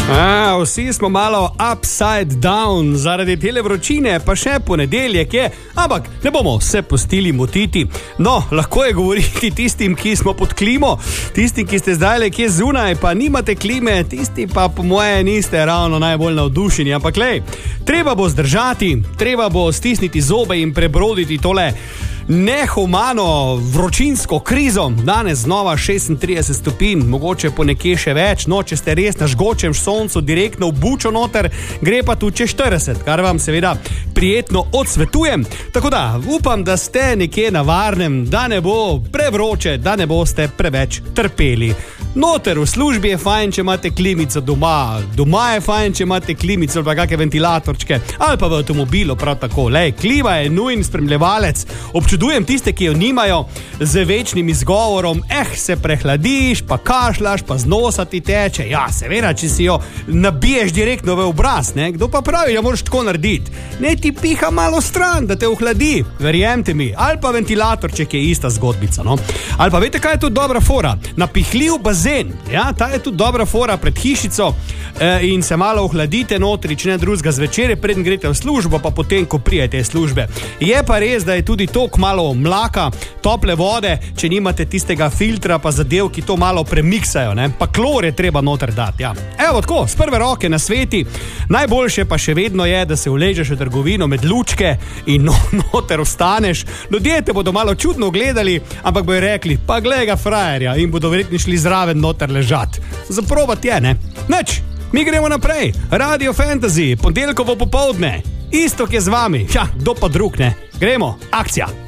Vsi smo malo upside down zaradi tele vročine, pa še ponedeljek je, ampak ne bomo se pustili motiti. No, lahko je govoriti tistim, ki smo pod klimo, tistim, ki ste zdaj kje zunaj, pa nimate klime, tisti pa po moje niste ravno najbolj navdušeni, ampak lej, treba bo zdržati, treba bo stisniti zobe in prebroditi tole nehumano vročinsko krizo. Danes znova 36 stopinj, mogoče ponekje še več, no, če ste res na žgočem soncu direktno v bučo noter, gre pa tu čez 40, kar vam seveda prijetno odsvetujem. Tako da, upam, da ste nekje na varnem, da ne bo prevroče, da ne boste preveč trpeli. Noter v službi je fajn, če imate klimico doma je fajn, če imate klimico ali pa kakšne ventilatorčke, ali pa v avtomobilu prav tako. Lej, klima je nujen spremljevalec. Občudujem tiste, ki jo nimajo, z večnim izgovorom, se prehladiš, pa kašlaš, pa z nosa ti teče. Ja, seveda, če si jo nabiješ direktno v obraz, ne? Kdo pa pravi, da moraš tako narediti? Ne, ti piha malo stran, da te ohladi, verjemte mi. Ali pa ventilatorček je ista zgodbica, no? Ali pa veste, kaj je tu dobra fora? Napihljiv bazen, ja, ta je tudi dobra fora pred hišico in se malo ohladite notri, če ne drugega zvečer, preden greste v službo, pa potem, ko prijete iz službe. Je pa res, da je tudi tok malo mlaka, tople vode, če nimate tistega filtra, pa zadev, ki to malo premiksajo, ne? Pa klor je treba noter dati, ja. Evo tako, z prve roke na sveti, najboljše pa še vedno je, da se uležeš v trgovino med lučke in noter ostaneš. Ljudje te bodo malo čudno gledali, ampak bojo rekli, pa glej ga frajerja, in bodo verjetno šli zraven noter ležati. Zaprobat je, ne? Nič, mi gremo naprej. Radio Fantasy, ponedeljkovo popoldne. Istok je z vami. Ja, kdo pa drug, ne? Gremo, akcija.